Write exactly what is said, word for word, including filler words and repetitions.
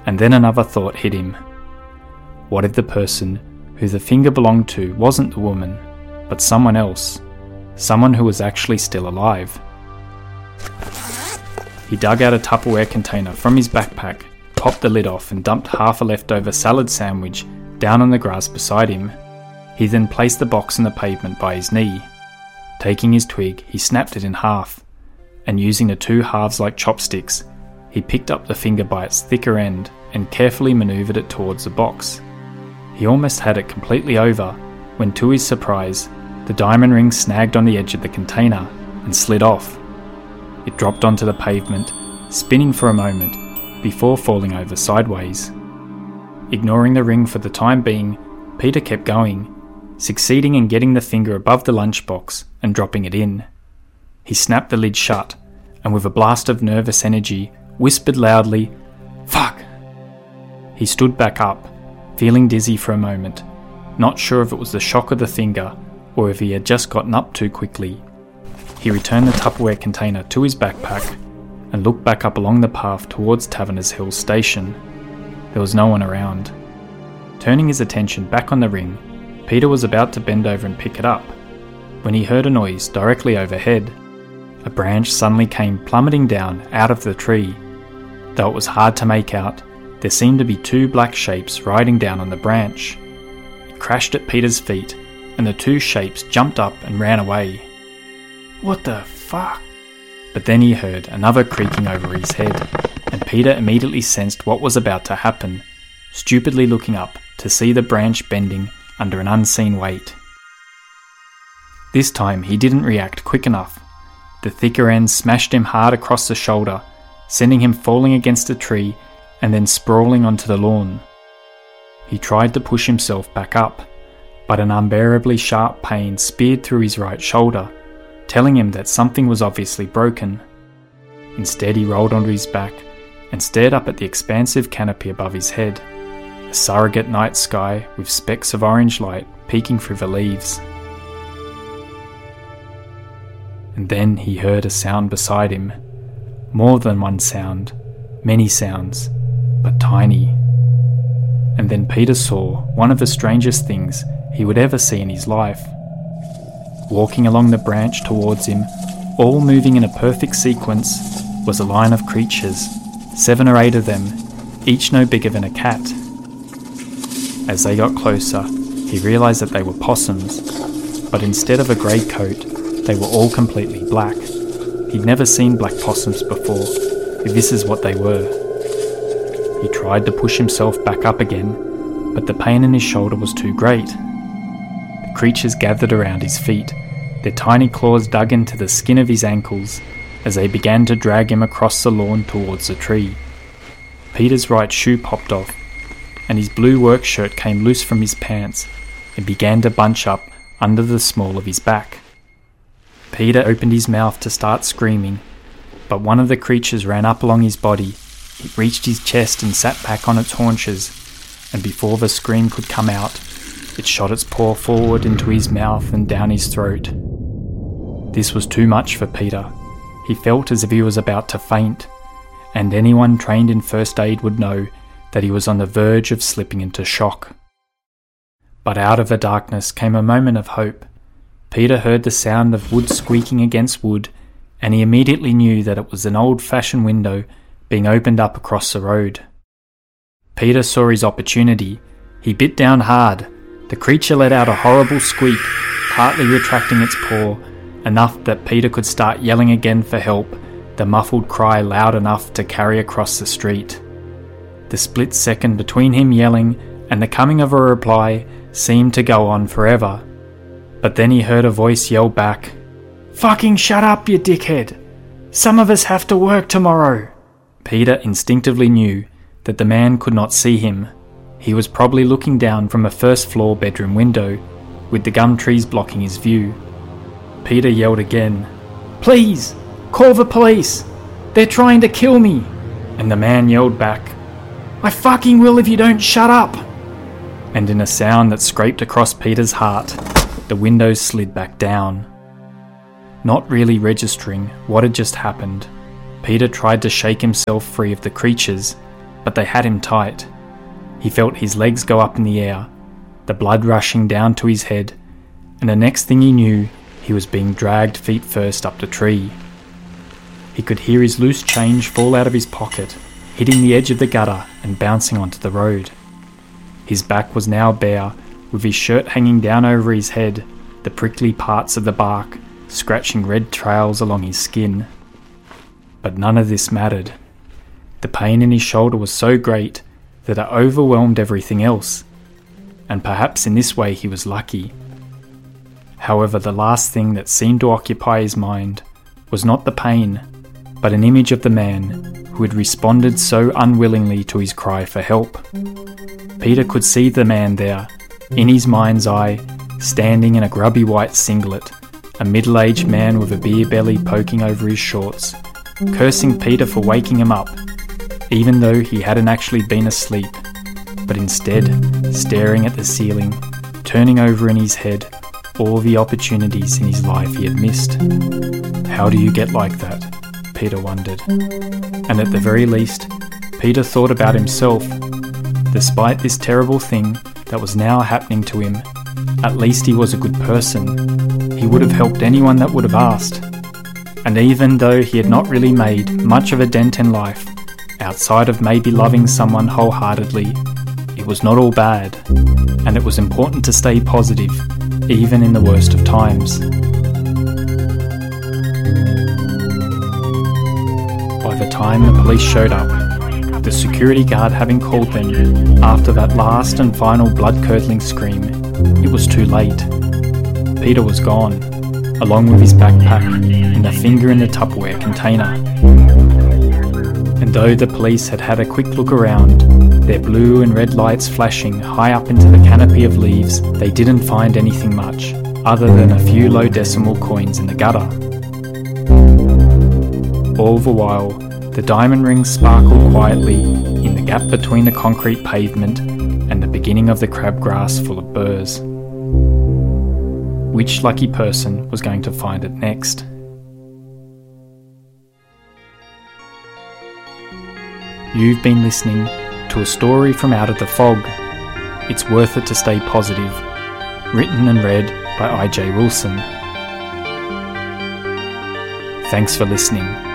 And then another thought hit him. What if the person who the finger belonged to wasn't the woman, but someone else? Someone who was actually still alive. He dug out a Tupperware container from his backpack, popped the lid off and dumped half a leftover salad sandwich down on the grass beside him. He then placed the box on the pavement by his knee. Taking his twig, he snapped it in half, and using the two halves like chopsticks, he picked up the finger by its thicker end and carefully manoeuvred it towards the box. He almost had it completely over when, to his surprise, the diamond ring snagged on the edge of the container and slid off. It dropped onto the pavement, spinning for a moment before falling over sideways. Ignoring the ring for the time being, Peter kept going, succeeding in getting the finger above the lunchbox and dropping it in. He snapped the lid shut and, with a blast of nervous energy, whispered loudly, "Fuck!" He stood back up, feeling dizzy for a moment, not sure if it was the shock of the finger or if he had just gotten up too quickly. He returned the Tupperware container to his backpack and looked back up along the path towards Taverners Hill Station. There was no one around. Turning his attention back on the ring, Peter was about to bend over and pick it up when he heard a noise directly overhead. A branch suddenly came plummeting down out of the tree. Though it was hard to make out, there seemed to be two black shapes riding down on the branch. It crashed at Peter's feet, and the two shapes jumped up and ran away. What the fuck? But then he heard another creaking over his head, and Peter immediately sensed what was about to happen, stupidly looking up to see the branch bending under an unseen weight. This time he didn't react quick enough. The thicker end smashed him hard across the shoulder, sending him falling against a tree and then sprawling onto the lawn. He tried to push himself back up, but an unbearably sharp pain speared through his right shoulder, telling him that something was obviously broken. Instead, he rolled onto his back and stared up at the expansive canopy above his head, a surrogate night sky with specks of orange light peeking through the leaves. And then he heard a sound beside him. More than one sound, many sounds, but tiny. And then Peter saw one of the strangest things he would ever see in his life. Walking along the branch towards him, all moving in a perfect sequence, was a line of creatures, seven or eight of them, each no bigger than a cat. As they got closer, he realised that they were possums, but instead of a grey coat, they were all completely black. He'd never seen black possums before, if this is what they were. He tried to push himself back up again, but the pain in his shoulder was too great. The creatures gathered around his feet, their tiny claws dug into the skin of his ankles as they began to drag him across the lawn towards the tree. Peter's right shoe popped off, and his blue work shirt came loose from his pants and began to bunch up under the small of his back. Peter opened his mouth to start screaming, but one of the creatures ran up along his body. It reached his chest and sat back on its haunches, and before the scream could come out, it shot its paw forward into his mouth and down his throat. This was too much for Peter. He felt as if he was about to faint, and anyone trained in first aid would know that he was on the verge of slipping into shock. But out of the darkness came a moment of hope. Peter heard the sound of wood squeaking against wood, and he immediately knew that it was an old-fashioned window being opened up across the road. Peter saw his opportunity. He bit down hard. The creature let out a horrible squeak, partly retracting its paw, enough that Peter could start yelling again for help, the muffled cry loud enough to carry across the street. The split second between him yelling and the coming of a reply seemed to go on forever. But then he heard a voice yell back, "Fucking shut up, you dickhead! Some of us have to work tomorrow!" Peter instinctively knew that the man could not see him. He was probably looking down from a first floor bedroom window, with the gum trees blocking his view. Peter yelled again, "Please, call the police! They're trying to kill me!" And the man yelled back, "I fucking will if you don't shut up!" And in a sound that scraped across Peter's heart, the windows slid back down. Not really registering what had just happened, Peter tried to shake himself free of the creatures, but they had him tight. He felt his legs go up in the air, the blood rushing down to his head, and the next thing he knew, he was being dragged feet first up the tree. He could hear his loose change fall out of his pocket, hitting the edge of the gutter and bouncing onto the road. His back was now bare, with his shirt hanging down over his head, the prickly parts of the bark scratching red trails along his skin. But none of this mattered. The pain in his shoulder was so great that it overwhelmed everything else, and perhaps in this way he was lucky. However, the last thing that seemed to occupy his mind was not the pain, but an image of the man who had responded so unwillingly to his cry for help. Peter could see the man there, in his mind's eye, standing in a grubby white singlet, a middle-aged man with a beer belly poking over his shorts, cursing Peter for waking him up, even though he hadn't actually been asleep, but instead staring at the ceiling, turning over in his head all the opportunities in his life he had missed. How do you get like that? Peter wondered. And at the very least, Peter thought about himself. Despite this terrible thing that was now happening to him, at least he was a good person. He would have helped anyone that would have asked. And even though he had not really made much of a dent in life, outside of maybe loving someone wholeheartedly, it was not all bad, and it was important to stay positive, even in the worst of times. By the time the police showed up, the security guard having called them after that last and final blood-curdling scream, it was too late. Peter was gone, along with his backpack and the finger in the Tupperware container. And though the police had had a quick look around, their blue and red lights flashing high up into the canopy of leaves, they didn't find anything much, other than a few low decimal coins in the gutter. All the while, the diamond rings sparkled quietly in the gap between the concrete pavement and the beginning of the crabgrass full of burrs. Which lucky person was going to find it next? You've been listening to a story from Out of the Fog. It's worth it to stay positive. Written and read by I J Wilson. Thanks for listening.